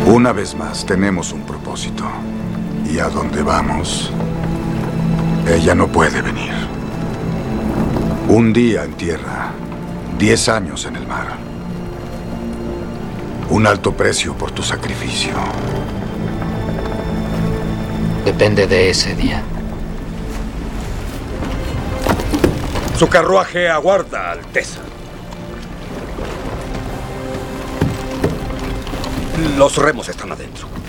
Una vez más, tenemos un propósito. Y a donde vamos, ella no puede venir. Un día en tierra, 10 años en el mar. Un alto precio por tu sacrificio. Depende de ese día. Su carruaje aguarda, Alteza. Los remos están adentro.